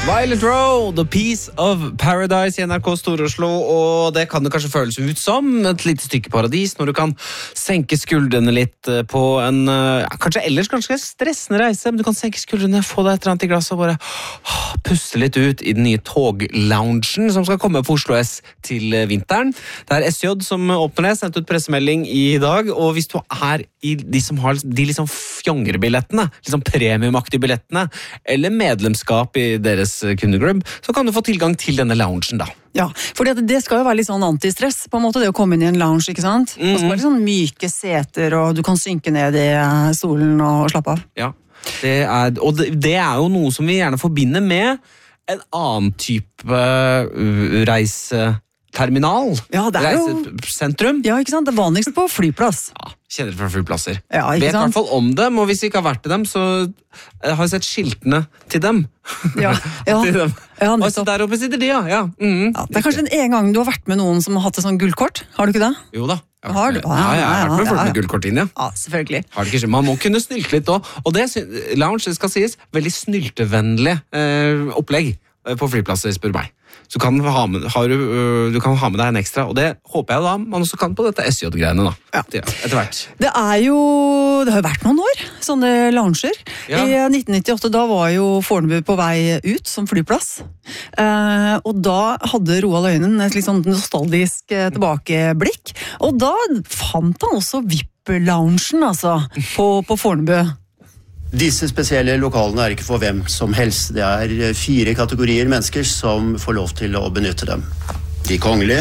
Violet Row, The Piece of Paradise I NRK Stor-Oslo, og det kan det kanskje føles ut som et lite stykke paradis når du kan senke skuldrene litt på en, kanskje ellers ganske stressende reise, men du kan senke skuldrene, få deg et eller annet I glasset og bare puste litt ut I den nye togloungen som skal komme på Oslo S til vinteren. Det SJ som åpner det, sendt ut pressemelding I dag, og hvis du I de som har de liksom fjongerbillettene, liksom premiumaktige billettene, eller medlemskap I deres kundeklubb, så kan du få tilgang til denne loungen da. Ja, for det skal jo være litt sånn antistress, på en måte det å komme inn I en lounge, ikke sant? Og så bare sånn myke seter, og du kan synke ned I stolen og slappe av. Ja, det jo noe som vi gjerne forbinder med en annen type reiseterminal. Ja, det jo... Reisesentrum. Ja, ikke sant? Det vanligst på flyplass. Ja, kjenner fra flyplasser. Ja, ikke sant? Vet I hvert fall om dem, og hvis vi ikke har vært til dem, så har jeg sett skiltene til dem. Ja, til dem. Ja, og så der oppe sitter de, ja. Ja, ja det kanskje en gang du har vært med noen som har hatt et sånn gullkort. Har du ikke det? Jo da. Har du? Ja, jeg har vært med folk med gullkort inn, ja. Ja, selvfølgelig. Har det ikke, man må kunne snylte litt også. Og det lounge skal sies, veldig snyltevennlig opplegg på flyplasser, spør meg. Så kan du ha med deg en ekstra, og det håper jeg da man også kan på dette SJ-greiene da, etter hvert. Det har jo vært noen år, sånne lounger. Ja. I 1998 da var jo Fornebu på vei ut som flyplass, og da hadde Roald Øynen et litt sånn nostalgisk tilbakeblikk, og da fant han også VIP-loungen altså, på Fornebu. Disse spesielle lokalene ikke for hvem som helst. Det 4 kategorier mennesker som får lov til å benytte dem. De kongelige,